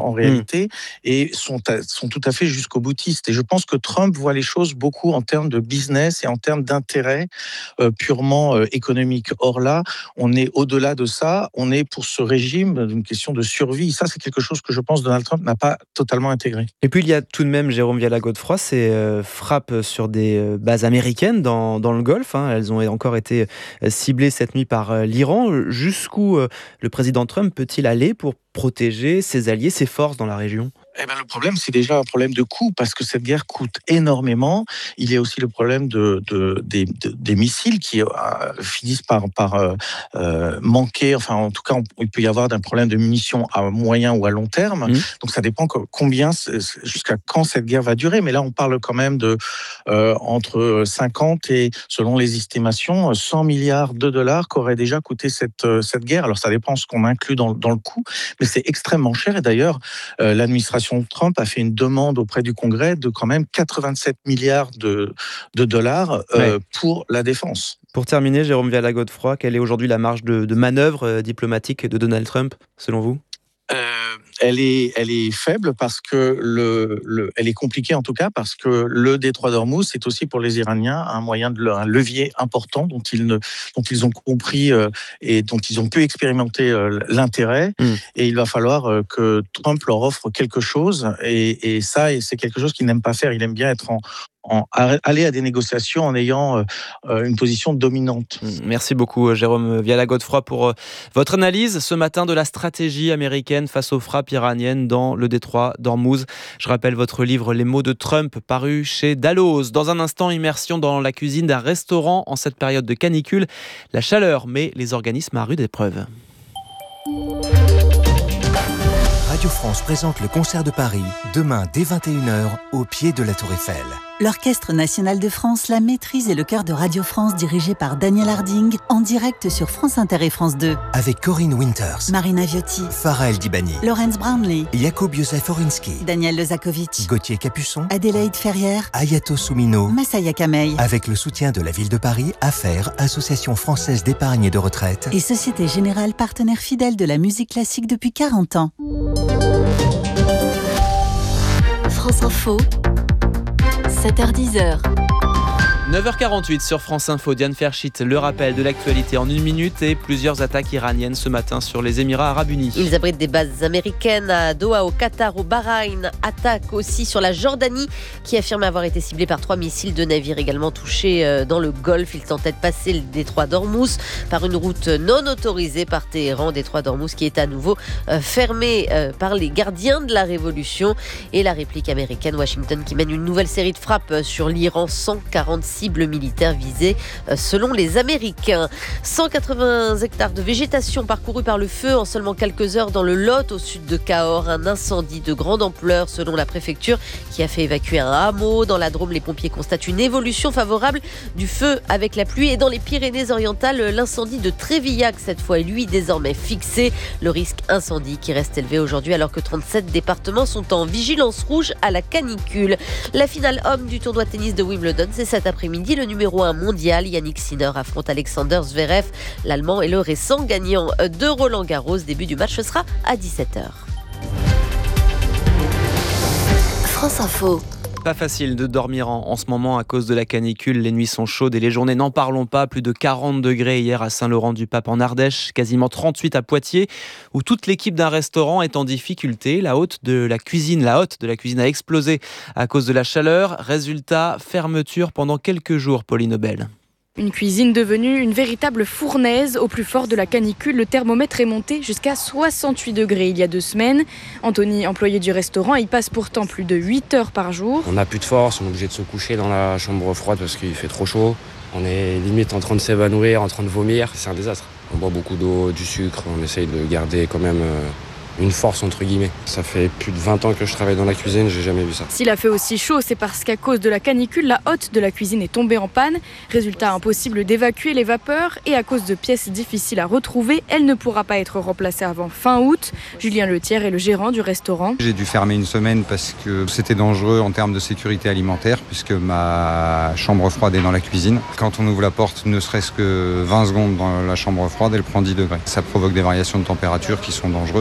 en réalité, et sont tout à fait jusqu'au boutiste. Et je pense que Trump voit les choses beaucoup en termes de business et en termes d'intérêt purement économique. Or là, on est au-delà de ça, on est pour ce régime d'une question de survie. Ça, c'est quelque chose que je pense Donald Trump n'a pas totalement intégré. Et puis il y a tout de même, Jérôme Viala-Godefroy, ces frappes sur des bases américaines dans le Golfe. Elles ont encore été ciblées cette nuit par l'Iran. Jusqu'où le président Trump peut-il aller pour protéger ses alliés, ses forces dans la région ? Le problème, c'est déjà un problème de coût, parce que cette guerre coûte énormément. Il y a aussi le problème des missiles qui finissent par manquer. Enfin, en tout cas, il peut y avoir un problème de munitions à moyen ou à long terme. Donc, ça dépend jusqu'à quand cette guerre va durer. Mais là, on parle quand même de entre 50 et, selon les estimations, 100 milliards de dollars qu'aurait déjà coûté cette guerre. Alors, ça dépend ce qu'on inclut dans le coût, mais c'est extrêmement cher. Et d'ailleurs, l'administration Trump a fait une demande auprès du Congrès de quand même 87 milliards de dollars pour la défense. Pour terminer, Jérôme Viala-Godefroy, quelle est aujourd'hui la marge de manœuvre diplomatique de Donald Trump, selon vous ? Elle est faible parce que elle est compliquée en tout cas parce que le détroit d'Ormuz, c'est aussi pour les Iraniens un levier important dont ils ont compris et dont ils ont pu expérimenter l'intérêt. Et il va falloir que Trump leur offre quelque chose et c'est quelque chose qu'il n'aime pas faire. Il aime bien être aller à des négociations en ayant une position dominante. Merci beaucoup Jérôme Viala-Godefroy pour votre analyse ce matin de la stratégie américaine face aux frappes iraniennes dans le détroit d'Ormuz. Je rappelle votre livre Les mots de Trump paru chez Dalloz. Dans un instant, immersion dans la cuisine d'un restaurant en cette période de canicule. La chaleur met les organismes à rude épreuve. Radio France présente le concert de Paris, demain dès 21h, au pied de la Tour Eiffel. L'Orchestre National de France, la maîtrise et le chœur de Radio France dirigé par Daniel Harding, en direct sur France Inter et France 2. Avec Corinne Winters, Marina Viotti, Farah El Dibani, Laurence Brownlee, Jacob Josef Orinski, Daniel Lezakovic, Gauthier Capuçon, Adélaïde Ferrière, Ayato Soumino, Massaya Kamei. Avec le soutien de la ville de Paris, AFER, Association française d'épargne et de retraite, et Société Générale, partenaire fidèle de la musique classique depuis 40 ans. France Info, 7h-10h. 9h48 sur France Info, Diane Ferchit, le rappel de l'actualité en 1 minute et plusieurs attaques iraniennes ce matin sur les Émirats Arabes Unis. Ils abritent des bases américaines à Doha, au Qatar, au Bahreïn. Attaque aussi sur la Jordanie qui affirme avoir été ciblée par 3 missiles de navires également touchés dans le Golfe. Ils tentaient de passer le détroit d'Ormuz par une route non autorisée par Téhéran. Détroit d'Ormuz qui est à nouveau fermé par les gardiens de la révolution. Et la réplique américaine, Washington qui mène une nouvelle série de frappes sur l'Iran. 146 cibles militaires visées selon les Américains. 180 hectares de végétation parcourus par le feu en seulement quelques heures dans le Lot au sud de Cahors. Un incendie de grande ampleur selon la préfecture qui a fait évacuer un hameau. Dans la Drôme, les pompiers constatent une évolution favorable du feu avec la pluie. Et dans les Pyrénées-Orientales, l'incendie de Trévillac cette fois est lui désormais fixé. Le risque incendie qui reste élevé aujourd'hui alors que 37 départements sont en vigilance rouge à la canicule. La finale homme du tournoi de tennis de Wimbledon, c'est cet après-midi. Le numéro 1 mondial, Yannick Sinner, affronte Alexander Zverev. L'Allemand est le récent gagnant de Roland-Garros. Début du match, ce sera à 17h. France Info. Pas facile de dormir en ce moment à cause de la canicule. Les nuits sont chaudes et les journées, n'en parlons pas. Plus de 40 degrés hier à Saint-Laurent-du-Pape en Ardèche, quasiment 38 à Poitiers, où toute l'équipe d'un restaurant est en difficulté. La hotte de la cuisine a explosé à cause de la chaleur. Résultat, fermeture pendant quelques jours, Pauline Aubel. Une cuisine devenue une véritable fournaise. Au plus fort de la canicule, le thermomètre est monté jusqu'à 68 degrés il y a 2 semaines. Anthony, employé du restaurant, y passe pourtant plus de 8 heures par jour. On n'a plus de force, on est obligé de se coucher dans la chambre froide parce qu'il fait trop chaud. On est limite en train de s'évanouir, en train de vomir. C'est un désastre. On boit beaucoup d'eau, du sucre, on essaye de garder quand même une force entre guillemets. Ça fait plus de 20 ans que je travaille dans la cuisine, j'ai jamais vu ça. S'il a fait aussi chaud, c'est parce qu'à cause de la canicule, la hotte de la cuisine est tombée en panne. Résultat, impossible d'évacuer les vapeurs et à cause de pièces difficiles à retrouver, elle ne pourra pas être remplacée avant fin août. Julien Letière est le gérant du restaurant. J'ai dû fermer 1 semaine parce que c'était dangereux en termes de sécurité alimentaire puisque ma chambre froide est dans la cuisine. Quand on ouvre la porte, ne serait-ce que 20 secondes dans la chambre froide, elle prend 10 degrés. Ça provoque des variations de température qui sont dangereuses. Moi, j'ai de la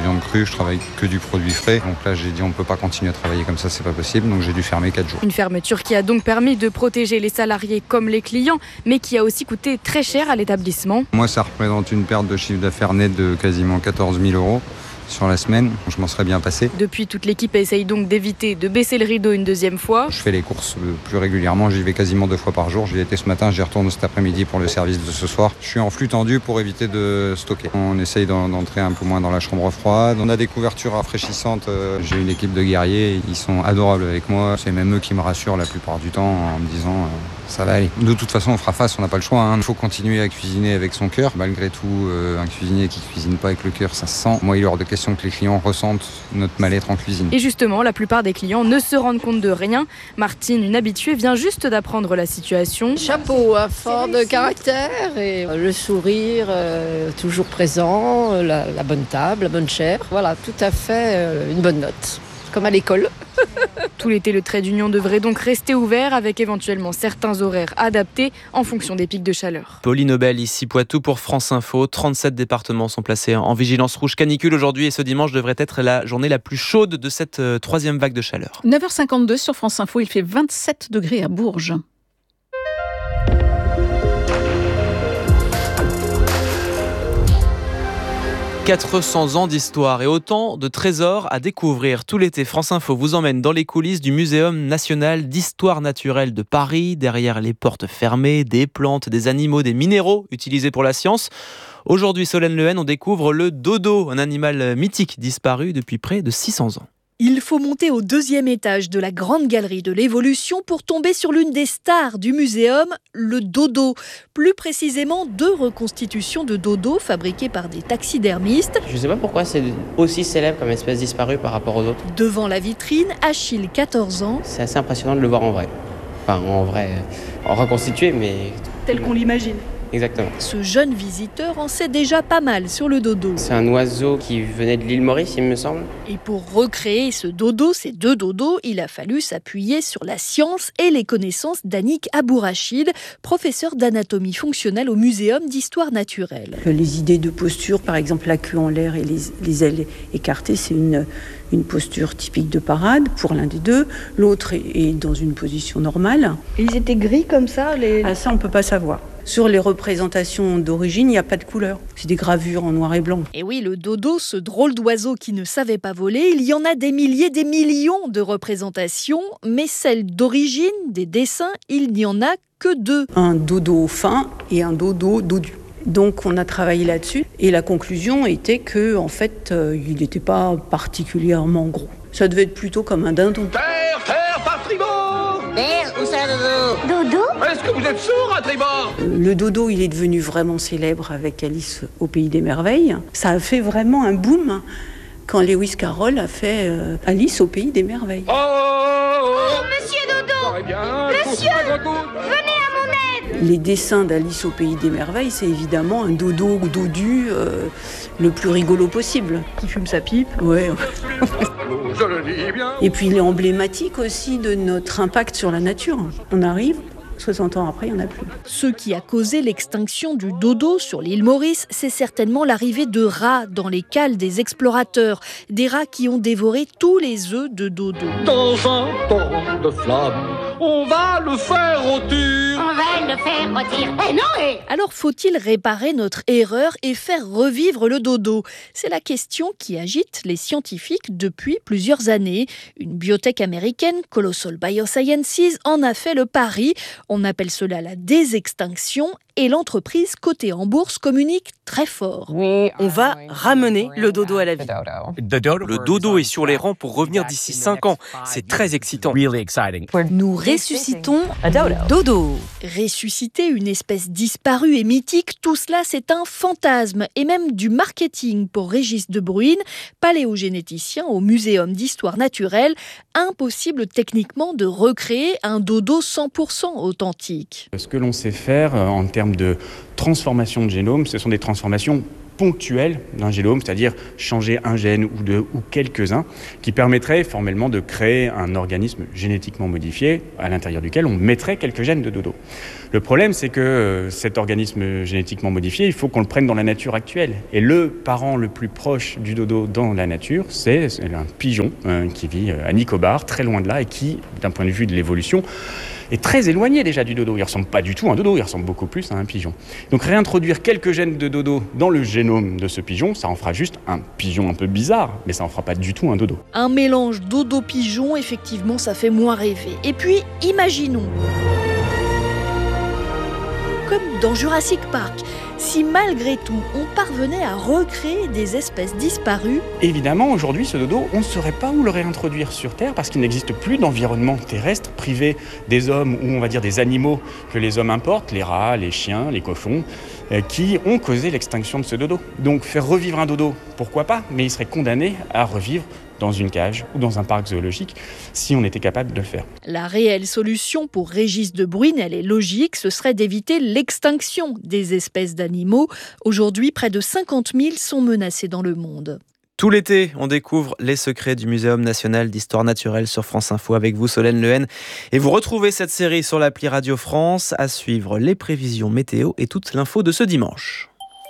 viande crue, je travaille que du produit frais. Donc là, j'ai dit on ne peut pas continuer à travailler comme ça, c'est pas possible. Donc j'ai dû fermer 4 jours. Une fermeture qui a donc permis de protéger les salariés comme les clients, mais qui a aussi coûté très cher à l'établissement. Moi, ça représente une perte de chiffre d'affaires net de quasiment 14 000 € sur la semaine. Je m'en serais bien passé. Depuis, toute l'équipe essaye donc d'éviter de baisser le rideau une deuxième fois. Je fais les courses plus régulièrement, j'y vais quasiment 2 fois par jour. J'y étais ce matin, j'y retourne cet après-midi pour le service de ce soir. Je suis en flux tendu pour éviter de stocker. On essaye d'entrer un peu moins dans la chambre froide. On a des couvertures rafraîchissantes. J'ai une équipe de guerriers, ils sont adorables avec moi. C'est même eux qui me rassurent la plupart du temps en me disant ça va aller. De toute façon, on fera face, on n'a pas le choix. Il faut continuer à cuisiner avec son cœur. Malgré tout, un cuisinier qui cuisine pas avec le cœur, ça se sent. Moi, il est hors de question que les clients ressentent notre mal-être en cuisine. Et justement, la plupart des clients ne se rendent compte de rien. Martine, une habituée, vient juste d'apprendre la situation. Chapeau, fort de caractère et le sourire toujours présent, la bonne table, la bonne chair. Voilà, tout à fait une bonne note. Comme à l'école. Tout l'été, le trait d'union devrait donc rester ouvert avec éventuellement certains horaires adaptés en fonction des pics de chaleur. Pauline Aubel, ici Poitou pour France Info. 37 départements sont placés en vigilance rouge canicule aujourd'hui et ce dimanche devrait être la journée la plus chaude de cette troisième vague de chaleur. 9h52 sur France Info, il fait 27 degrés à Bourges. « 400 ans d'histoire et autant de trésors à découvrir. Tout l'été, France Info vous emmène dans les coulisses du Muséum national d'histoire naturelle de Paris. Derrière les portes fermées, des plantes, des animaux, des minéraux utilisés pour la science. Aujourd'hui, Solène Lehen, on découvre le dodo, un animal mythique disparu depuis près de 600 ans. Il faut monter au 2e étage de la grande galerie de l'évolution pour tomber sur l'une des stars du muséum, le dodo. Plus précisément, 2 reconstitutions de dodo fabriquées par des taxidermistes. Je ne sais pas pourquoi c'est aussi célèbre comme espèce disparue par rapport aux autres. Devant la vitrine, Achille, 14 ans. C'est assez impressionnant de le voir en vrai. Enfin, en vrai, en reconstitué, mais... tel qu'on l'imagine. Exactement. Ce jeune visiteur en sait déjà pas mal sur le dodo. C'est un oiseau qui venait de l'île Maurice, il me semble. Et pour recréer ce dodo, ces 2 dodos, il a fallu s'appuyer sur la science et les connaissances d'Annick Abourachid, professeur d'anatomie fonctionnelle au Muséum d'histoire naturelle. Les idées de posture, par exemple la queue en l'air et les ailes écartées, c'est une posture typique de parade pour l'un des 2. L'autre est dans une position normale. Et ils étaient gris comme ça Ça, on ne peut pas savoir. Sur les représentations d'origine, il n'y a pas de couleur. C'est des gravures en noir et blanc. Et oui, le dodo, ce drôle d'oiseau qui ne savait pas voler, il y en a des milliers, des millions de représentations, mais celles d'origine, des dessins, il n'y en a que 2. Un dodo fin et un dodo dodu. Donc on a travaillé là-dessus et la conclusion était que en fait, il n'était pas particulièrement gros. Ça devait être plutôt comme un dindon. Terre, par tribord! Terre, où ça, dodo? Dodo? Est-ce que vous êtes sourd à tribord? Le dodo, il est devenu vraiment célèbre avec Alice au Pays des Merveilles. Ça a fait vraiment un boom quand Lewis Carroll a fait Alice au Pays des Merveilles. Monsieur Dodo! Monsieur! Venez à mon aide! Les dessins d'Alice au Pays des Merveilles, c'est évidemment un dodo ou dodu le plus rigolo possible. Qui fume sa pipe. Ouais. Je le dis bien. Et puis il est emblématique aussi de notre impact sur la nature. On arrive, 60 ans après, il n'y en a plus. Ce qui a causé l'extinction du dodo sur l'île Maurice, c'est certainement l'arrivée de rats dans les cales des explorateurs. Des rats qui ont dévoré tous les œufs de dodo. Dans un torrent de flammes, on va le faire rôtir. On va le faire rôtir. Eh non, Alors faut-il réparer notre erreur et faire revivre le dodo? C'est la question qui agite les scientifiques depuis plusieurs années. Une biotech américaine, Colossal Biosciences, en a fait le pari. On appelle cela la désextinction et l'entreprise cotée en bourse communique très fort. On va ramener le dodo à la vie. Le dodo est sur les rangs pour revenir d'ici 5 ans. C'est très excitant. Nous ressuscitons le dodo. Ressusciter une espèce disparue et mythique, tout cela c'est un fantasme et même du marketing pour Régis De Bruyne, paléogénéticien au Muséum d'histoire naturelle. Impossible techniquement de recréer un dodo 100% authentique. Ce que l'on sait faire en termes de transformation de génome, ce sont des transformations ponctuelle d'un génome, c'est-à-dire changer un gène ou deux ou quelques-uns, qui permettrait formellement de créer un organisme génétiquement modifié à l'intérieur duquel on mettrait quelques gènes de dodo. Le problème, c'est que cet organisme génétiquement modifié, il faut qu'on le prenne dans la nature actuelle. Et le parent le plus proche du dodo dans la nature, c'est un pigeon qui vit à Nicobar, très loin de là, et qui, d'un point de vue de l'évolution, est très éloigné déjà du dodo. Il ne ressemble pas du tout à un dodo, il ressemble beaucoup plus à un pigeon. Donc réintroduire quelques gènes de dodo dans le génome de ce pigeon, ça en fera juste un pigeon un peu bizarre, mais ça en fera pas du tout un dodo. Un mélange dodo-pigeon, effectivement, ça fait moins rêver. Et puis, imaginons, comme dans Jurassic Park, si malgré tout, on parvenait à recréer des espèces disparues. Évidemment, aujourd'hui, ce dodo, on ne saurait pas où le réintroduire sur Terre parce qu'il n'existe plus d'environnement terrestre privé des hommes ou on va dire des animaux que les hommes importent, les rats, les chiens, les cochons, qui ont causé l'extinction de ce dodo. Donc faire revivre un dodo, pourquoi pas, mais il serait condamné à revivre dans une cage ou dans un parc zoologique si on était capable de le faire. La réelle solution pour Régis de Bruyne, elle est logique, ce serait d'éviter l'extinction des espèces d'animaux. Aujourd'hui, près de 50 000 sont menacés dans le monde. Tout l'été, on découvre les secrets du Muséum national d'histoire naturelle sur France Info avec vous, Solène Lehen. Et vous retrouvez cette série sur l'appli Radio France. À suivre les prévisions météo et toute l'info de ce dimanche.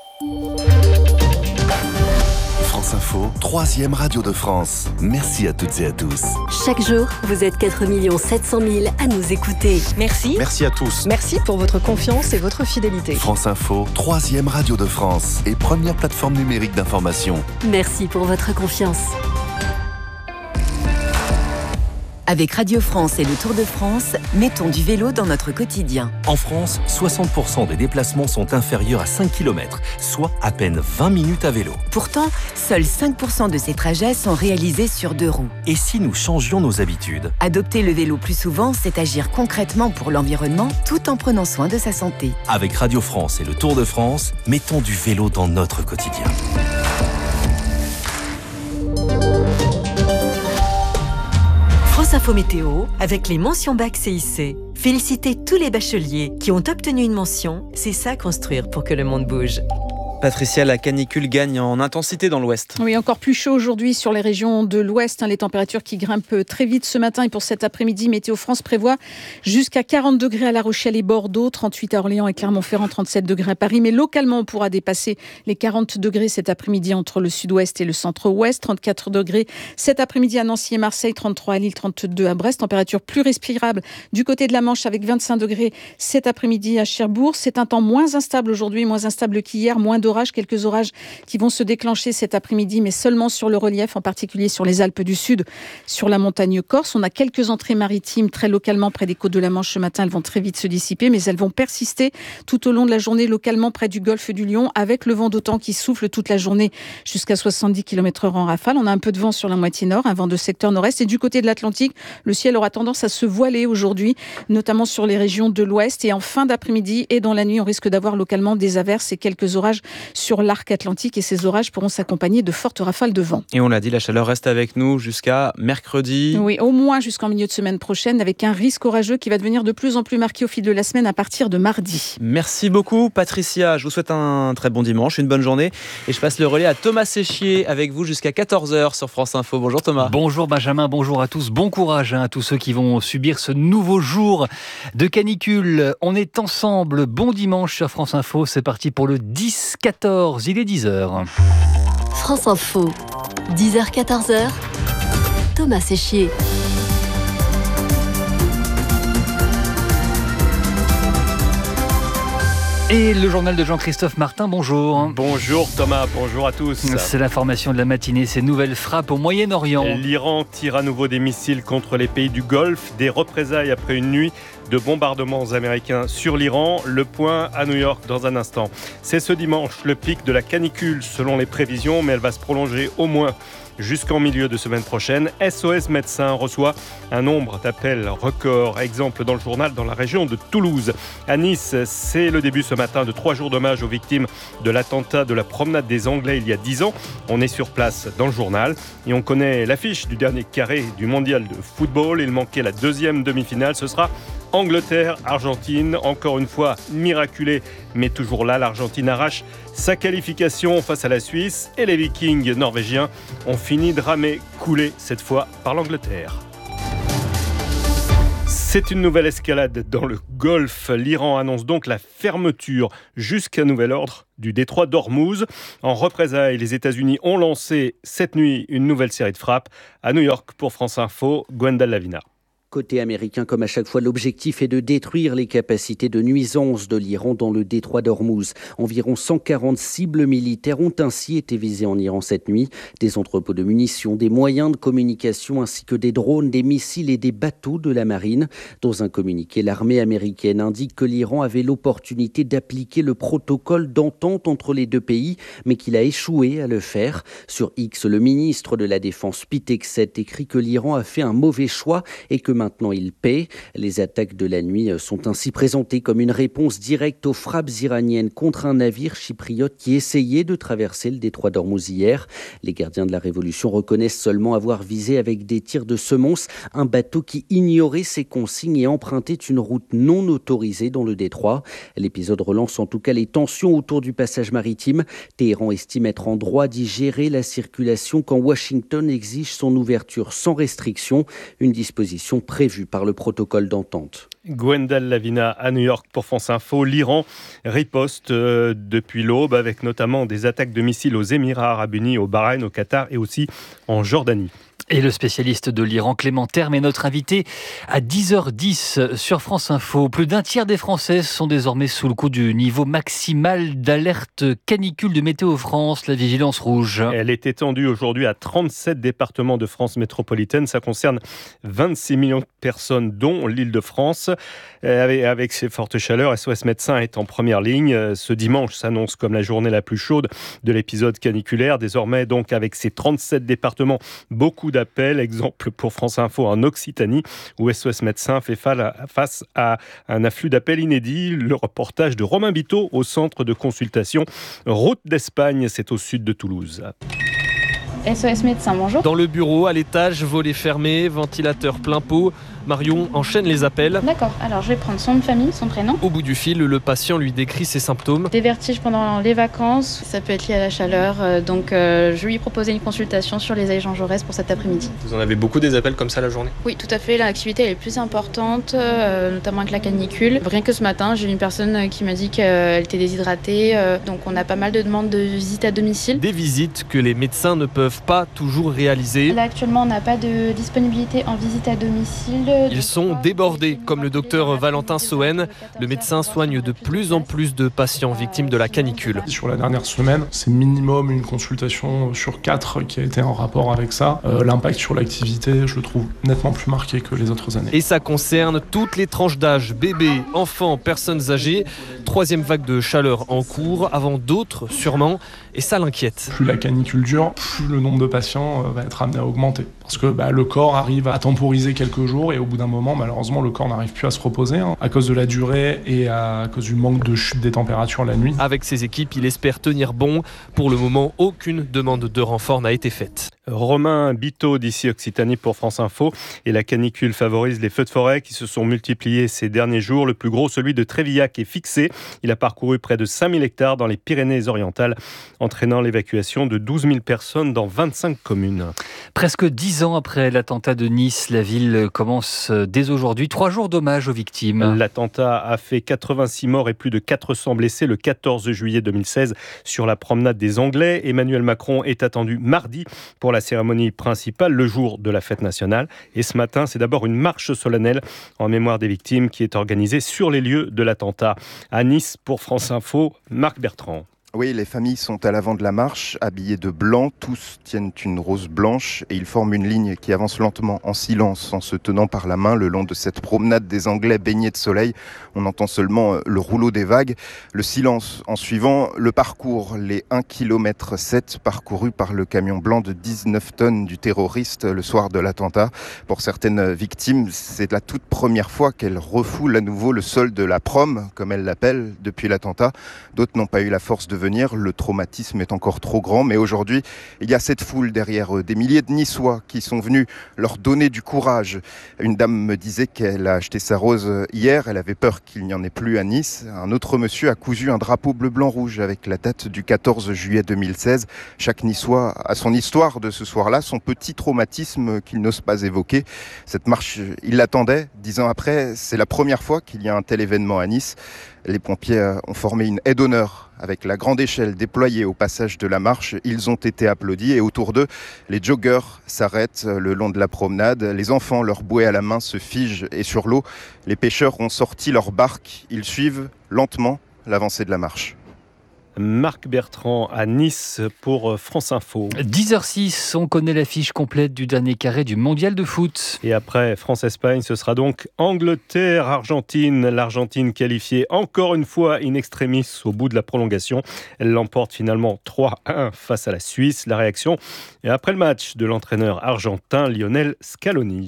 France Info, 3e radio de France. Merci à toutes et à tous. Chaque jour, vous êtes 4 700 000 à nous écouter. Merci. Merci à tous. Merci pour votre confiance et votre fidélité. France Info, 3e radio de France et première plateforme numérique d'information. Merci pour votre confiance. Avec Radio France et le Tour de France, mettons du vélo dans notre quotidien. En France, 60% des déplacements sont inférieurs à 5 km, soit à peine 20 minutes à vélo. Pourtant, seuls 5% de ces trajets sont réalisés sur 2 roues. Et si nous changions nos habitudes ? Adopter le vélo plus souvent, c'est agir concrètement pour l'environnement tout en prenant soin de sa santé. Avec Radio France et le Tour de France, mettons du vélo dans notre quotidien. France Info Météo, avec les mentions bac CIC. Félicitez tous les bacheliers qui ont obtenu une mention. C'est ça construire pour que le monde bouge. Patricia, la canicule gagne en intensité dans l'ouest. Oui, encore plus chaud aujourd'hui sur les régions de l'ouest. Les températures qui grimpent très vite ce matin et pour cet après-midi, Météo France prévoit jusqu'à 40 degrés à La Rochelle et Bordeaux, 38 à Orléans et Clermont-Ferrand, 37 degrés à Paris. Mais localement, on pourra dépasser les 40 degrés cet après-midi entre le sud-ouest et le centre-ouest. 34 degrés cet après-midi à Nancy et Marseille, 33 à Lille, 32 à Brest. Température plus respirable du côté de la Manche avec 25 degrés cet après-midi à Cherbourg. C'est un temps moins instable aujourd'hui, moins instable qu'hier, moins d'orage. Quelques orages qui vont se déclencher cet après-midi, mais seulement sur le relief, en particulier sur les Alpes du Sud, sur la montagne corse. On a quelques entrées maritimes très localement près des côtes de la Manche ce matin. Elles vont très vite se dissiper, mais elles vont persister tout au long de la journée localement près du golfe du Lion, avec le vent d'autant qui souffle toute la journée jusqu'à 70 km/h en rafale. On a un peu de vent sur la moitié nord, un vent de secteur nord-est. Et du côté de l'Atlantique, le ciel aura tendance à se voiler aujourd'hui, notamment sur les régions de l'ouest. Et en fin d'après-midi et dans la nuit, on risque d'avoir localement des averses et quelques orages sur l'arc atlantique et ces orages pourront s'accompagner de fortes rafales de vent. Et on l'a dit, la chaleur reste avec nous jusqu'à mercredi. Oui, au moins jusqu'en milieu de semaine prochaine avec un risque orageux qui va devenir de plus en plus marqué au fil de la semaine à partir de mardi. Merci beaucoup Patricia, je vous souhaite un très bon dimanche, une bonne journée et je passe le relais à Thomas Séchier avec vous jusqu'à 14h sur France Info. Bonjour Thomas. Bonjour Benjamin, bonjour à tous, bon courage à tous ceux qui vont subir ce nouveau jour de canicule. On est ensemble, bon dimanche sur France Info, c'est parti pour le 10-14. Il est 10h. France Info, 10h-14h, Thomas Séchier. Et le journal de Jean-Christophe Martin, bonjour. Bonjour Thomas, bonjour à tous. C'est l'information de la matinée, ces nouvelles frappes au Moyen-Orient. L'Iran tire à nouveau des missiles contre les pays du Golfe, des représailles après une nuit de bombardements américains sur l'Iran. Le point à New York dans un instant. C'est ce dimanche le pic de la canicule selon les prévisions, mais elle va se prolonger au moins jusqu'en milieu de semaine prochaine. SOS Médecins reçoit un nombre d'appels record. Exemple dans le journal dans la région de Toulouse. À Nice, c'est le début ce matin de 3 jours d'hommage aux victimes de l'attentat de la promenade des Anglais il y a 10 ans. On est sur place dans le journal et on connaît l'affiche du dernier carré du mondial de football. Il manquait la deuxième demi-finale. Ce sera Angleterre, Argentine, encore une fois miraculé, mais toujours là, l'Argentine arrache sa qualification face à la Suisse et les Vikings norvégiens ont fini de ramer, coulés cette fois par l'Angleterre. C'est une nouvelle escalade dans le Golfe. L'Iran annonce donc la fermeture jusqu'à nouvel ordre du détroit d'Ormuz. En représailles, les États-Unis ont lancé cette nuit une nouvelle série de frappes. À New York, pour France Info, Gwendal Lavina. Côté américain, comme à chaque fois, l'objectif est de détruire les capacités de nuisance de l'Iran dans le détroit d'Ormuz. Environ 140 cibles militaires ont ainsi été visées en Iran cette nuit. Des entrepôts de munitions, des moyens de communication ainsi que des drones, des missiles et des bateaux de la marine. Dans un communiqué, l'armée américaine indique que l'Iran avait l'opportunité d'appliquer le protocole d'entente entre les deux pays, mais qu'il a échoué à le faire. Sur X, le ministre de la Défense, Pete Hegseth, écrit que l'Iran a fait un mauvais choix et que maintenant il paie. Les attaques de la nuit sont ainsi présentées comme une réponse directe aux frappes iraniennes contre un navire chypriote qui essayait de traverser le détroit d'Ormuz hier. Les gardiens de la Révolution reconnaissent seulement avoir visé avec des tirs de semonce un bateau qui ignorait ses consignes et empruntait une route non autorisée dans le détroit. L'épisode relance en tout cas les tensions autour du passage maritime. Téhéran estime être en droit d'y gérer la circulation quand Washington exige son ouverture sans restriction, une disposition prévu par le protocole d'entente. Gwendal Lavina à New York pour France Info. L'Iran riposte depuis l'aube avec notamment des attaques de missiles aux Émirats Arabes Unis, au Bahreïn, au Qatar et aussi en Jordanie. Et le spécialiste de l'Iran, Clément Terme, est notre invité à 10h10 sur France Info. Plus d'un tiers des Français sont désormais sous le coup du niveau maximal d'alerte canicule de Météo France, la vigilance rouge. Elle est étendue aujourd'hui à 37 départements de France métropolitaine. Ça concerne 26 millions de personnes, dont l'Île-de-France. Avec ces fortes chaleurs, SOS Médecins est en première ligne. Ce dimanche s'annonce comme la journée la plus chaude de l'épisode caniculaire. Désormais, donc, avec ces 37 départements, beaucoup d'appels. Exemple pour France Info en Occitanie, où SOS Médecins fait face à un afflux d'appels inédits. Le reportage de Romain Biteau au centre de consultation Route d'Espagne, c'est au sud de Toulouse. SOS Médecins, bonjour. Dans le bureau, à l'étage, volets fermés, ventilateur plein pot. Marion enchaîne les appels. D'accord, alors je vais prendre son nom de famille, son prénom. Au bout du fil, le patient lui décrit ses symptômes. Des vertiges pendant les vacances, ça peut être lié à la chaleur, donc je lui ai proposé une consultation sur les Jean Jaurès pour cet après-midi. Vous en avez beaucoup des appels comme ça la journée ? Oui, tout à fait, l'activité est plus importante, notamment avec la canicule. Rien que ce matin, j'ai une personne qui m'a dit qu'elle était déshydratée, donc on a pas mal de demandes de visites à domicile. Des visites que les médecins ne peuvent pas toujours réaliser. Là actuellement, on n'a pas de disponibilité en visite à domicile. Ils sont débordés, comme le docteur Valentin Sohen. Le médecin soigne de plus en plus de patients victimes de la canicule. Sur la dernière semaine, c'est minimum une consultation sur 4 qui a été en rapport avec ça. L'impact sur l'activité, je le trouve nettement plus marqué que les autres années. Et ça concerne toutes les tranches d'âge, bébés, enfants, personnes âgées. 3e vague de chaleur en cours, avant d'autres sûrement, et ça l'inquiète. Plus la canicule dure, plus le nombre de patients va être amené à augmenter. Parce que le corps arrive à temporiser quelques jours et au bout d'un moment, malheureusement, le corps n'arrive plus à se reposer à cause de la durée et à cause du manque de chute des températures la nuit. Avec ses équipes, il espère tenir bon. Pour le moment, aucune demande de renfort n'a été faite. Romain Biteau d'ici Occitanie pour France Info. Et la canicule favorise les feux de forêt qui se sont multipliés ces derniers jours. Le plus gros, celui de Trévillac, est fixé. Il a parcouru près de 5000 hectares dans les Pyrénées-Orientales, entraînant l'évacuation de 12 000 personnes dans 25 communes. Presque 10 ans après l'attentat de Nice, la ville commence dès aujourd'hui 3 jours d'hommage aux victimes. L'attentat a fait 86 morts et plus de 400 blessés le 14 juillet 2016 sur la promenade des Anglais. Emmanuel Macron est attendu mardi pour la cérémonie principale, le jour de la fête nationale. Et ce matin, c'est d'abord une marche solennelle en mémoire des victimes qui est organisée sur les lieux de l'attentat. À Nice, pour France Info, Marc Bertrand. Oui, les familles sont à l'avant de la marche, habillées de blanc. Tous tiennent une rose blanche et ils forment une ligne qui avance lentement, en silence, en se tenant par la main le long de cette promenade des Anglais baignée de soleil. On entend seulement le rouleau des vagues. Le silence en suivant le parcours, les 1,7 km parcourus par le camion blanc de 19 tonnes du terroriste le soir de l'attentat. Pour certaines victimes, c'est la toute première fois qu'elles refoulent à nouveau le sol de la prom, comme elles l'appellent, depuis l'attentat. D'autres n'ont pas eu la force de devenir. Le traumatisme est encore trop grand, mais aujourd'hui, il y a cette foule derrière eux, des milliers de Niçois qui sont venus leur donner du courage. Une dame me disait qu'elle a acheté sa rose hier, elle avait peur qu'il n'y en ait plus à Nice. Un autre monsieur a cousu un drapeau bleu-blanc-rouge avec la date du 14 juillet 2016. Chaque Niçois a son histoire de ce soir-là, son petit traumatisme qu'il n'ose pas évoquer. Cette marche, il l'attendait. 10 ans après, c'est la première fois qu'il y a un tel événement à Nice. Les pompiers ont formé une haie d'honneur avec la grande échelle déployée au passage de la marche. Ils ont été applaudis et autour d'eux, les joggeurs s'arrêtent le long de la promenade. Les enfants, leur bouée à la main, se figent et sur l'eau, les pêcheurs ont sorti leurs barques. Ils suivent lentement l'avancée de la marche. Marc Bertrand à Nice pour France Info. 10h06, on connaît l'affiche complète du dernier carré du mondial de foot. Et après France-Espagne, ce sera donc Angleterre-Argentine. L'Argentine qualifiée encore une fois in extremis au bout de la prolongation. Elle l'emporte finalement 3-1 face à la Suisse. La réaction est après le match de l'entraîneur argentin Lionel Scaloni.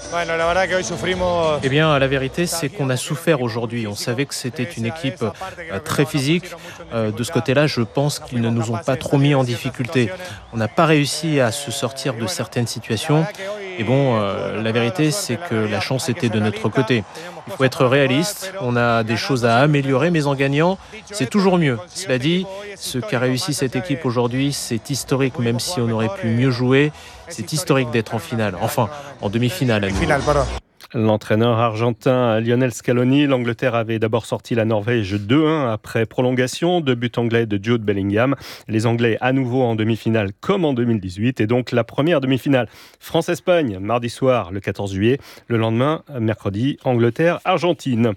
Eh bien, la vérité, c'est qu'on a souffert aujourd'hui. On savait que c'était une équipe très physique. De ce côté-là, je pense qu'ils ne nous ont pas trop mis en difficulté. On n'a pas réussi à se sortir de certaines situations. Et bon, la vérité, c'est que la chance était de notre côté. Il faut être réaliste. On a des choses à améliorer, mais en gagnant, c'est toujours mieux. Cela dit, ce qu'a réussi cette équipe aujourd'hui, c'est historique, même si on aurait pu mieux jouer. C'est historique d'être en finale, enfin en demi-finale. L'entraîneur argentin Lionel Scaloni, l'Angleterre avait d'abord sorti la Norvège 2-1 après prolongation, 2 buts anglais de Jude Bellingham. Les Anglais à nouveau en demi-finale comme en 2018 et donc la première demi-finale France-Espagne mardi soir le 14 juillet, le lendemain mercredi Angleterre-Argentine.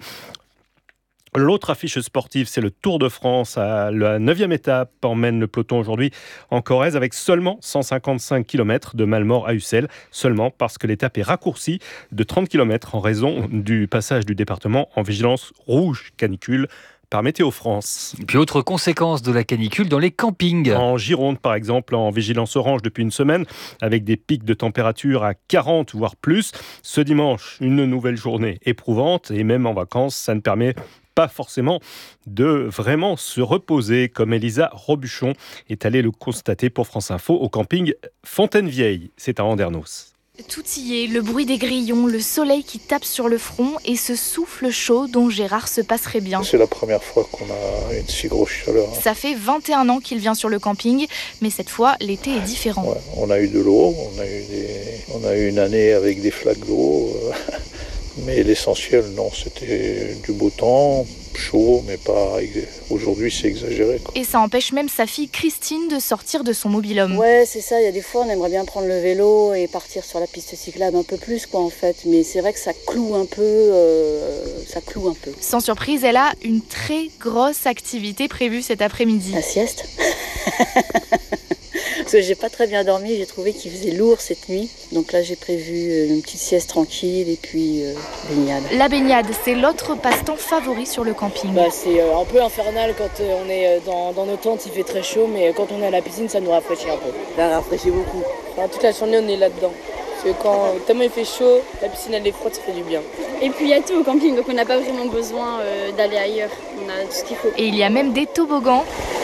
L'autre affiche sportive, c'est le Tour de France. À la 9e étape emmène le peloton aujourd'hui en Corrèze avec seulement 155 km de Malmort à Ussel. Seulement parce que l'étape est raccourcie de 30 km en raison du passage du département en vigilance rouge canicule par Météo France. Et puis autre conséquence de la canicule dans les campings. En Gironde par exemple, en vigilance orange depuis une semaine, avec des pics de température à 40 voire plus. Ce dimanche, une nouvelle journée éprouvante et même en vacances, ça ne permet pas forcément de vraiment se reposer, comme Elisa Robuchon est allée le constater pour France Info au camping Fontaine-Vieille. C'est à Andernos. Tout y est, le bruit des grillons, le soleil qui tape sur le front et ce souffle chaud dont Gérard se passerait bien. C'est la première fois qu'on a une si grosse chaleur. Ça fait 21 ans qu'il vient sur le camping, mais cette fois, l'été est différent. Ouais, on a eu de l'eau, on a eu une année avec des flaques d'eau, mais l'essentiel, non, c'était du beau temps, chaud, mais pas. Aujourd'hui, c'est exagéré, quoi. Et ça empêche même sa fille Christine de sortir de son mobil-home. Ouais, c'est ça. Il y a des fois, on aimerait bien prendre le vélo et partir sur la piste cyclable un peu plus, quoi, en fait. Mais c'est vrai que ça cloue un peu. Sans surprise, elle a une très grosse activité prévue cet après-midi. La sieste. Parce que j'ai pas très bien dormi, j'ai trouvé qu'il faisait lourd cette nuit. Donc là, j'ai prévu une petite sieste tranquille et puis baignade. La baignade, c'est l'autre passe-temps favori sur le camping. C'est un peu infernal quand on est dans nos tentes, il fait très chaud, mais quand on est à la piscine, ça nous rafraîchit un peu. Ça rafraîchit beaucoup. Enfin, toute la journée, on est là-dedans. Parce que quand tellement il fait chaud, la piscine elle est froide, ça fait du bien. Et puis il y a tout au camping, donc on n'a pas vraiment besoin d'aller ailleurs. On a tout ce qu'il faut. Et il y a même des toboggans.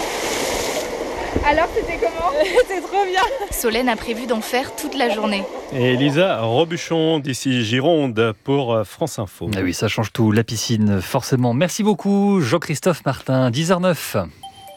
Alors c'était comment? C'était trop bien. Solène a prévu d'en faire toute la journée. Et Elisa Robuchon d'ici Gironde pour France Info. Ah oui, ça change tout, la piscine forcément. Merci beaucoup Jean-Christophe Martin, 10h09.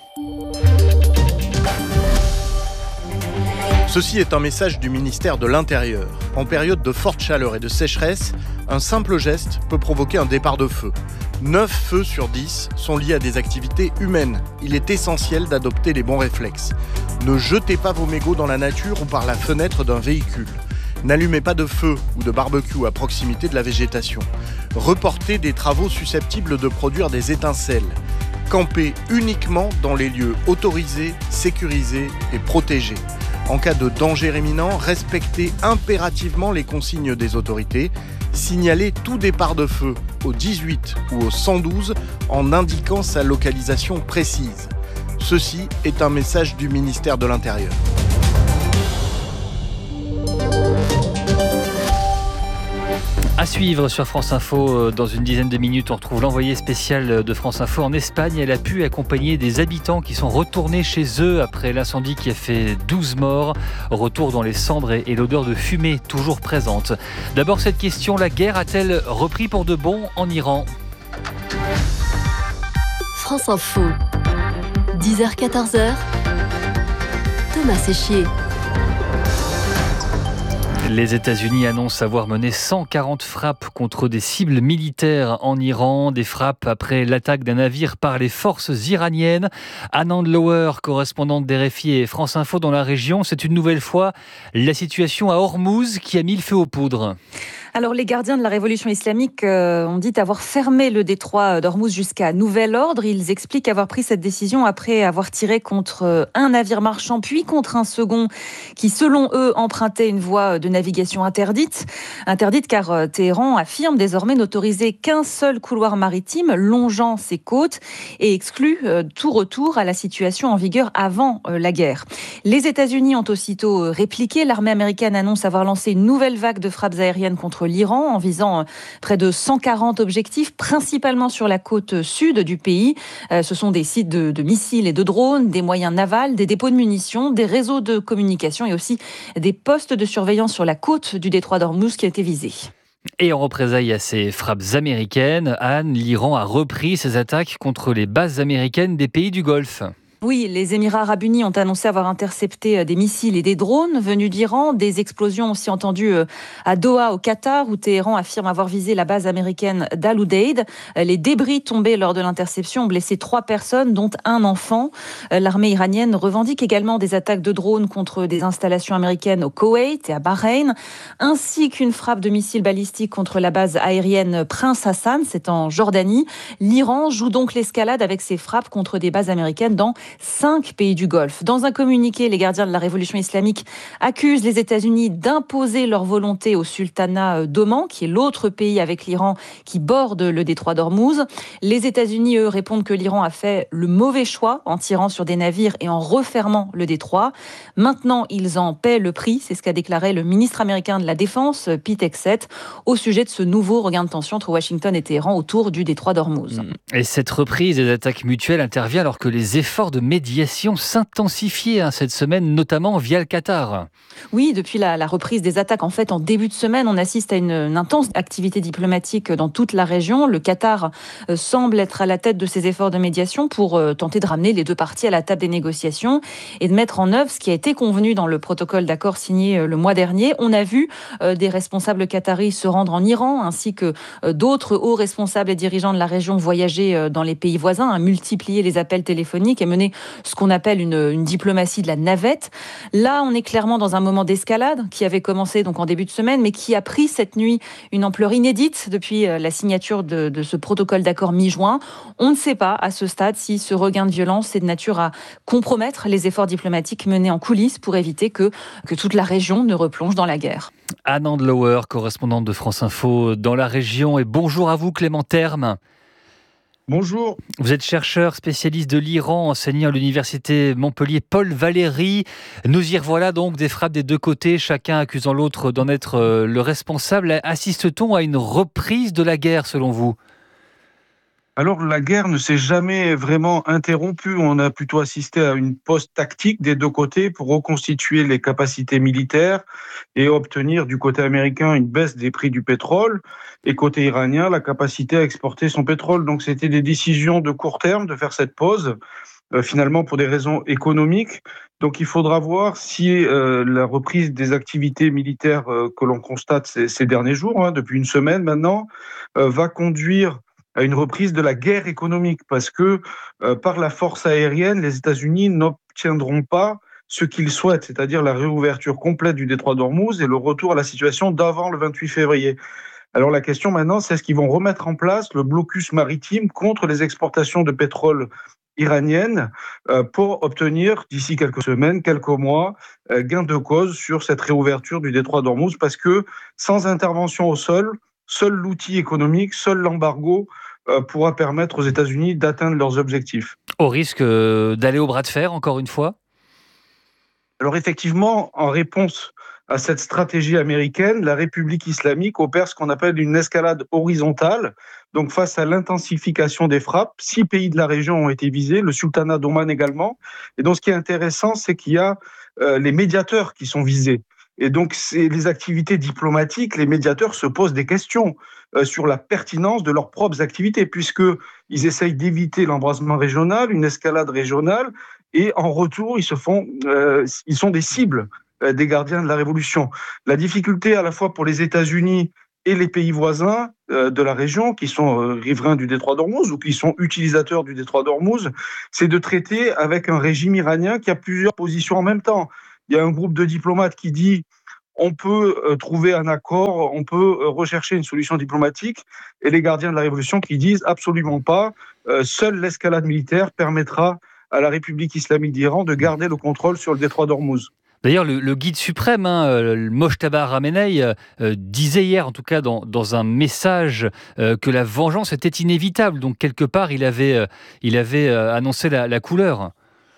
Ceci est un message du ministère de l'Intérieur. En période de forte chaleur et de sécheresse, un simple geste peut provoquer un départ de feu. 9 feux sur 10 sont liés à des activités humaines. Il est essentiel d'adopter les bons réflexes. Ne jetez pas vos mégots dans la nature ou par la fenêtre d'un véhicule. N'allumez pas de feu ou de barbecue à proximité de la végétation. Reportez des travaux susceptibles de produire des étincelles. Campez uniquement dans les lieux autorisés, sécurisés et protégés. En cas de danger imminent, respectez impérativement les consignes des autorités. Signalez tout départ de feu au 18 ou au 112 en indiquant sa localisation précise. Ceci est un message du ministère de l'Intérieur. À suivre sur France Info, dans une dizaine de minutes, on retrouve l'envoyé spécial de France Info en Espagne. Elle a pu accompagner des habitants qui sont retournés chez eux après l'incendie qui a fait 12 morts. Retour dans les cendres et l'odeur de fumée toujours présente. D'abord cette question, la guerre a-t-elle repris pour de bon en Iran ? France Info, 10h-14h, Thomas Séchier. Les États-Unis annoncent avoir mené 140 frappes contre des cibles militaires en Iran, des frappes après l'attaque d'un navire par les forces iraniennes. Anand Lower, correspondante d'RFI et France Info dans la région, c'est une nouvelle fois la situation à Hormuz qui a mis le feu aux poudres. Alors, les gardiens de la révolution islamique ont dit avoir fermé le détroit d'Ormuz jusqu'à nouvel ordre. Ils expliquent avoir pris cette décision après avoir tiré contre un navire marchand, puis contre un second qui, selon eux, empruntait une voie de navigation interdite. Interdite car Téhéran affirme désormais n'autoriser qu'un seul couloir maritime longeant ses côtes et exclut tout retour à la situation en vigueur avant la guerre. Les États-Unis ont aussitôt répliqué. L'armée américaine annonce avoir lancé une nouvelle vague de frappes aériennes contre l'Iran en visant près de 140 objectifs, principalement sur la côte sud du pays. Ce sont des sites de missiles et de drones, des moyens navals, des dépôts de munitions, des réseaux de communication et aussi des postes de surveillance sur la côte du détroit d'Ormuz qui a été visé. Et en représailles à ces frappes américaines, Anne, l'Iran a repris ses attaques contre les bases américaines des pays du Golfe. Oui, les Émirats arabes unis ont annoncé avoir intercepté des missiles et des drones venus d'Iran. Des explosions aussi entendues à Doha, au Qatar, où Téhéran affirme avoir visé la base américaine d'Al Udeid. Les débris tombés lors de l'interception ont blessé 3 personnes, dont un enfant. L'armée iranienne revendique également des attaques de drones contre des installations américaines au Koweït et à Bahreïn, ainsi qu'une frappe de missiles balistiques contre la base aérienne Prince Hassan, c'est en Jordanie. L'Iran joue donc l'escalade avec ses frappes contre des bases américaines dans 5 pays du Golfe. Dans un communiqué, les gardiens de la révolution islamique accusent les États-Unis d'imposer leur volonté au sultanat d'Oman, qui est l'autre pays avec l'Iran qui borde le détroit d'Ormuz. Les États-Unis, eux, répondent que l'Iran a fait le mauvais choix en tirant sur des navires et en refermant le détroit. Maintenant, ils en paient le prix. C'est ce qu'a déclaré le ministre américain de la Défense, Pete Hegseth, au sujet de ce nouveau regain de tension entre Washington et Téhéran autour du détroit d'Ormuz. Et cette reprise des attaques mutuelles intervient alors que les efforts de médiation s'intensifiaient cette semaine, notamment via le Qatar. Oui, depuis la reprise des attaques, en fait, en début de semaine, on assiste à une intense activité diplomatique dans toute la région. Le Qatar semble être à la tête de ces efforts de médiation pour tenter de ramener les deux parties à la table des négociations et de mettre en œuvre ce qui a été convenu dans le protocole d'accord signé le mois dernier. On a vu des responsables qataris se rendre en Iran, ainsi que d'autres hauts responsables et dirigeants de la région voyager dans les pays voisins, à multiplier les appels téléphoniques et mener ce qu'on appelle une diplomatie de la navette. Là, on est clairement dans un moment d'escalade qui avait commencé donc en début de semaine, mais qui a pris cette nuit une ampleur inédite depuis la signature de ce protocole d'accord mi-juin. On ne sait pas à ce stade si ce regain de violence est de nature à compromettre les efforts diplomatiques menés en coulisses pour éviter que toute la région ne replonge dans la guerre. Anand Lower, correspondante de France Info dans la région. Et bonjour à vous, Clément Terme. Bonjour. Vous êtes chercheur spécialiste de l'Iran, enseignant à l'université Montpellier Paul Valéry. Nous y revoilà donc, des frappes des deux côtés, chacun accusant l'autre d'en être le responsable. Assiste-t-on à une reprise de la guerre selon vous ? Alors, la guerre ne s'est jamais vraiment interrompue. On a plutôt assisté à une pause tactique des deux côtés pour reconstituer les capacités militaires et obtenir du côté américain une baisse des prix du pétrole et côté iranien la capacité à exporter son pétrole. Donc, c'était des décisions de court terme de faire cette pause, finalement pour des raisons économiques. Donc, il faudra voir si la reprise des activités militaires que l'on constate ces derniers jours, depuis une semaine maintenant, va conduire à une reprise de la guerre économique, parce que par la force aérienne, les États-Unis n'obtiendront pas ce qu'ils souhaitent, c'est-à-dire la réouverture complète du détroit d'Ormuz et le retour à la situation d'avant le 28 février. Alors la question maintenant, c'est est-ce qu'ils vont remettre en place le blocus maritime contre les exportations de pétrole iraniennes pour obtenir, d'ici quelques semaines, quelques mois, gain de cause sur cette réouverture du détroit d'Ormuz, parce que sans intervention au sol, seul l'outil économique, seul l'embargo pourra permettre aux États-Unis d'atteindre leurs objectifs. Au risque d'aller au bras de fer, encore une fois ? Alors effectivement, en réponse à cette stratégie américaine, la République islamique opère ce qu'on appelle une escalade horizontale. Donc face à l'intensification des frappes, 6 pays de la région ont été visés, le sultanat d'Oman également. Et donc ce qui est intéressant, c'est qu'il y a les médiateurs qui sont visés. Et donc, c'est les activités diplomatiques, les médiateurs se posent des questions sur la pertinence de leurs propres activités, puisqu'ils essayent d'éviter l'embrasement régional, une escalade régionale, et en retour, ils sont des cibles des gardiens de la révolution. La difficulté à la fois pour les États-Unis et les pays voisins de la région, qui sont riverains du détroit d'Ormuz ou qui sont utilisateurs du détroit d'Ormuz, c'est de traiter avec un régime iranien qui a plusieurs positions en même temps. Il y a un groupe de diplomates qui dit on peut trouver un accord, on peut rechercher une solution diplomatique, et les gardiens de la révolution qui disent absolument pas, seule l'escalade militaire permettra à la République islamique d'Iran de garder le contrôle sur le détroit d'Ormuz. D'ailleurs, le guide suprême, Mojtaba Khamenei, disait hier, en tout cas dans un message, que la vengeance était inévitable. Donc quelque part, il avait annoncé la couleur.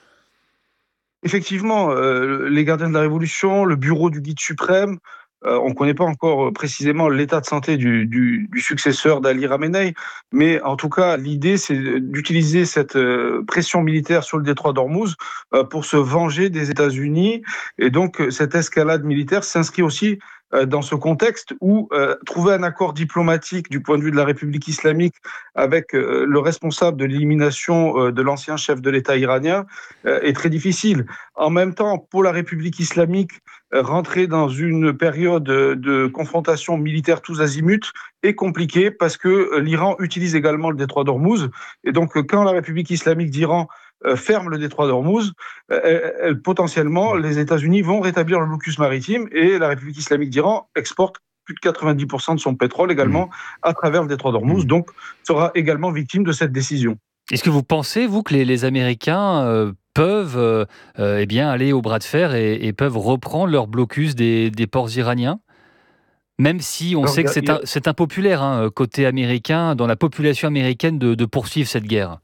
Effectivement, les gardiens de la Révolution, le bureau du guide suprême, on ne connaît pas encore précisément l'état de santé du successeur d'Ali Khamenei, mais en tout cas, l'idée, c'est d'utiliser cette pression militaire sur le détroit d'Ormuz pour se venger des États-Unis. Et donc, cette escalade militaire s'inscrit aussi dans ce contexte où trouver un accord diplomatique du point de vue de la République islamique avec le responsable de l'élimination de l'ancien chef de l'État iranien est très difficile. En même temps, pour la République islamique, rentrer dans une période de confrontation militaire tous azimuts est compliqué parce que l'Iran utilise également le détroit d'Ormuz. Et donc, quand la République islamique d'Iran ferme le détroit d'Ormuz, potentiellement, les États-Unis vont rétablir le blocus maritime et la République islamique d'Iran exporte plus de 90% de son pétrole également à travers le détroit d'Ormuz, donc sera également victime de cette décision. Est-ce que vous pensez, vous, que les Américains peuvent aller au bras de fer et peuvent reprendre leur blocus des ports iraniens ? Même si on sait que c'est impopulaire, côté américain, dans la population américaine, de poursuivre cette guerre.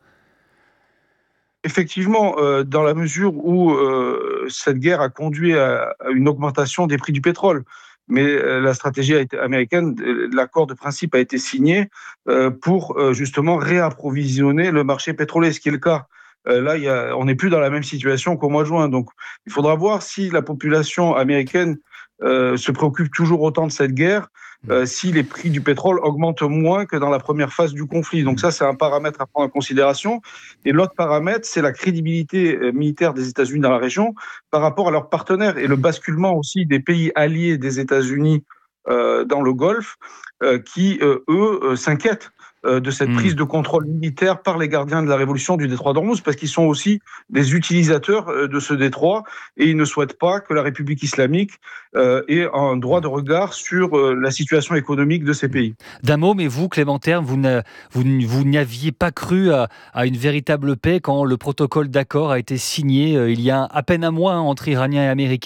Effectivement, dans la mesure où cette guerre a conduit à une augmentation des prix du pétrole. Mais la stratégie américaine, l'accord de principe a été signé pour justement réapprovisionner le marché pétrolier, ce qui est le cas. Là, on n'est plus dans la même situation qu'au mois de juin. Donc, il faudra voir si la population américaine se préoccupe toujours autant de cette guerre, si les prix du pétrole augmentent moins que dans la première phase du conflit. Donc ça, c'est un paramètre à prendre en considération. Et l'autre paramètre, c'est la crédibilité militaire des États-Unis dans la région par rapport à leurs partenaires et le basculement aussi des pays alliés des États-Unis dans le Golfe qui, eux, s'inquiètent de cette prise de contrôle militaire par les gardiens de la révolution du détroit d'Ormuz, parce qu'ils sont aussi des utilisateurs de ce détroit et ils ne souhaitent pas que la République islamique ait un droit de regard sur la situation économique de ces pays. D'un mot, mais vous, Clément Terme, vous n'aviez pas cru à une véritable paix quand le protocole d'accord a été signé il y a à peine un mois entre Iraniens et Américains ?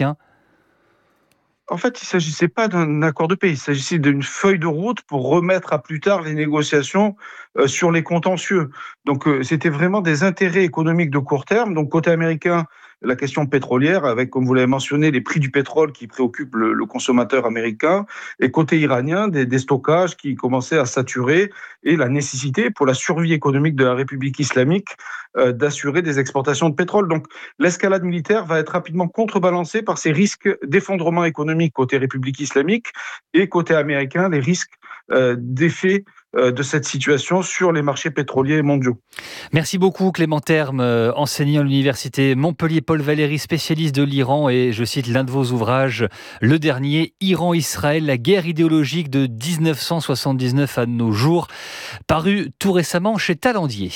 En fait, il ne s'agissait pas d'un accord de paix, il s'agissait d'une feuille de route pour remettre à plus tard les négociations sur les contentieux. Donc, c'était vraiment des intérêts économiques de court terme. Donc, côté américain, la question pétrolière, avec, comme vous l'avez mentionné, les prix du pétrole qui préoccupent le consommateur américain, et côté iranien, des stockages qui commençaient à saturer, et la nécessité pour la survie économique de la République islamique d'assurer des exportations de pétrole. Donc l'escalade militaire va être rapidement contrebalancée par ces risques d'effondrement économique côté République islamique, et côté américain, les risques d'effet de cette situation sur les marchés pétroliers mondiaux. Merci beaucoup Clément Terme, enseignant à l'université Montpellier Paul Valéry, spécialiste de l'Iran, et je cite l'un de vos ouvrages, le dernier, Iran-Israël, la guerre idéologique de 1979 à nos jours, paru tout récemment chez Talendier.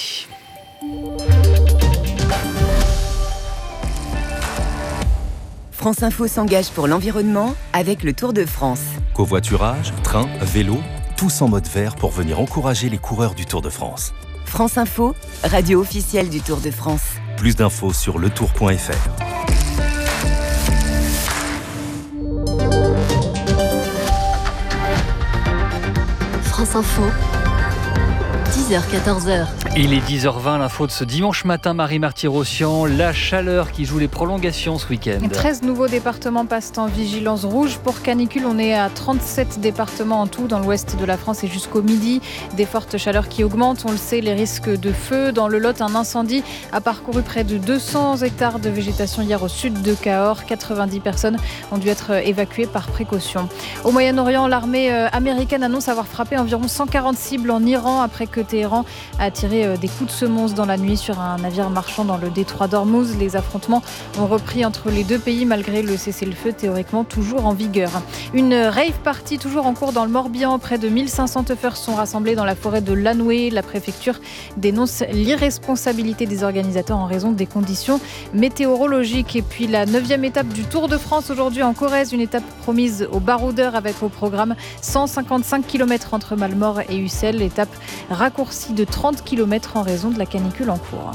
France Info s'engage pour l'environnement avec le Tour de France. Covoiturage, train, vélo, tous en mode vert pour venir encourager les coureurs du Tour de France. France Info, radio officielle du Tour de France. Plus d'infos sur letour.fr. France Info. 10h-14h. Il est 10h20, l'info de ce dimanche matin, Marie Marty-Rossian. La chaleur qui joue les prolongations ce week-end. 13 nouveaux départements passent en vigilance rouge pour canicule. On est à 37 départements en tout dans l'ouest de la France et jusqu'au midi. Des fortes chaleurs qui augmentent, on le sait, les risques de feu. Dans le Lot, un incendie a parcouru près de 200 hectares de végétation hier au sud de Cahors. 90 personnes ont dû être évacuées par précaution. Au Moyen-Orient, l'armée américaine annonce avoir frappé environ 140 cibles en Iran après que Téhéran a tiré des coups de semonce dans la nuit sur un navire marchand dans le détroit d'Ormuz. Les affrontements ont repris entre les deux pays malgré le cessez-le-feu théoriquement toujours en vigueur. Une rave party toujours en cours dans le Morbihan. Près de 1500 teufeurs sont rassemblés dans la forêt de Lanoué. La préfecture dénonce l'irresponsabilité des organisateurs en raison des conditions météorologiques. Et puis la 9e étape du Tour de France aujourd'hui en Corrèze. Une étape promise aux baroudeurs avec au programme 155 km entre Malmort et Ussel. L'étape raccourcie de 30 km en raison de la canicule en cours.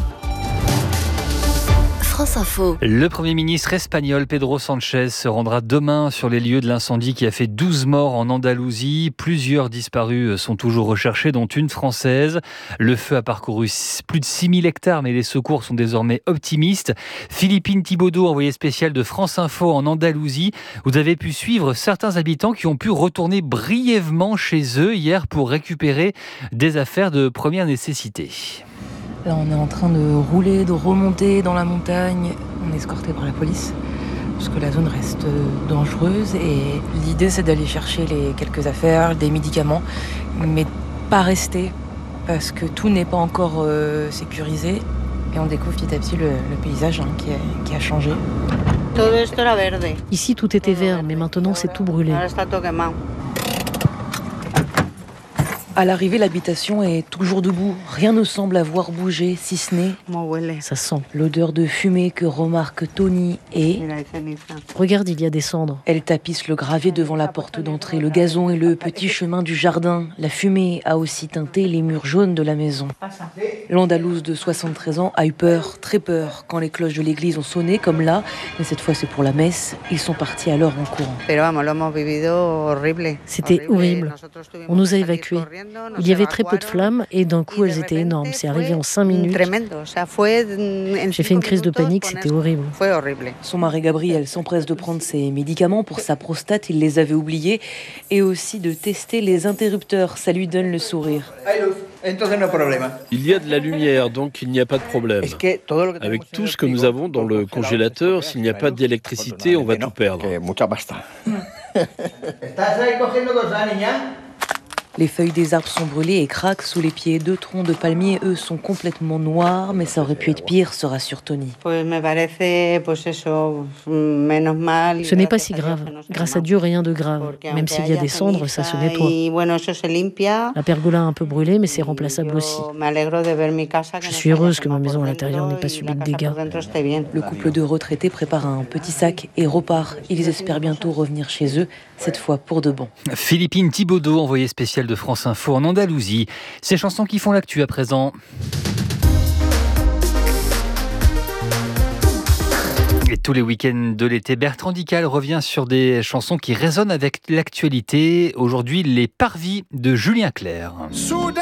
France Info. Le Premier ministre espagnol Pedro Sánchez se rendra demain sur les lieux de l'incendie qui a fait 12 morts en Andalousie. Plusieurs disparus sont toujours recherchés, dont une française. Le feu a parcouru plus de 6000 hectares, mais les secours sont désormais optimistes. Philippine Thibaudot, envoyée spéciale de France Info en Andalousie. Vous avez pu suivre certains habitants qui ont pu retourner brièvement chez eux hier pour récupérer des affaires de première nécessité. Là, on est en train de rouler, de remonter dans la montagne. On est escorté par la police parce que la zone reste dangereuse. Et l'idée, c'est d'aller chercher les quelques affaires, des médicaments, mais pas rester parce que tout n'est pas encore sécurisé. Et on découvre petit à petit le paysage qui a changé. Ici, tout était vert, mais maintenant, c'est tout brûlé. À l'arrivée, l'habitation est toujours debout. Rien ne semble avoir bougé, si ce n'est... Ça sent. L'odeur de fumée que remarque Tony et... Regarde, il y a des cendres. Elle tapisse le gravier devant la porte d'entrée, le gazon et le petit chemin du jardin. La fumée a aussi teinté les murs jaunes de la maison. L'Andalouse de 73 ans a eu peur, très peur, quand les cloches de l'église ont sonné, comme là. Mais cette fois, c'est pour la messe. Ils sont partis alors en courant. C'était horrible. On nous a évacués. Il y avait très peu de flammes et d'un coup elles étaient énormes. C'est arrivé en 5 minutes. J'ai fait une crise de panique, c'était horrible. Son mari Gabriel s'empresse de prendre ses médicaments pour sa prostate, il les avait oubliés, et aussi de tester les interrupteurs, ça lui donne le sourire. Il y a de la lumière, donc il n'y a pas de problème. Avec tout ce que nous avons dans le congélateur, s'il n'y a pas d'électricité, on va tout perdre. Les feuilles des arbres sont brûlées et craquent sous les pieds. 2 troncs de palmiers, eux, sont complètement noirs, mais ça aurait pu être pire, se rassure Tony. Ce n'est pas si grave. Grâce à Dieu, rien de grave. Même s'il y a des cendres, ça se nettoie. La pergola a un peu brûlé, mais c'est remplaçable aussi. Je suis heureuse que ma maison à l'intérieur n'ait pas subi de dégâts. Le couple de retraités prépare un petit sac et repart. Ils espèrent bientôt revenir chez eux, cette fois pour de bon. Philippine Thibaudot, envoyée spéciale de France Info en Andalousie. Ces chansons qui font l'actu à présent. Et tous les week-ends de l'été, Bertrand Dical revient sur des chansons qui résonnent avec l'actualité. Aujourd'hui, Les Parvis de Julien Clerc.